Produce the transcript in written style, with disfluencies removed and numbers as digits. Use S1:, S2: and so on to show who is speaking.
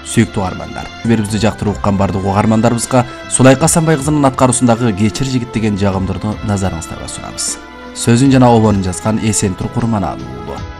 S1: Сүйүктүү угармандар, берибизди жактырып уккан бардык угармандарыбызга Сулайка Асанбай кызынын аткаруусундагы Кечир жигит деген жагымдарды назарыңыздарга сунабыз. Сөзүн жана обонун жазган Эсентур Курманалуу уулу.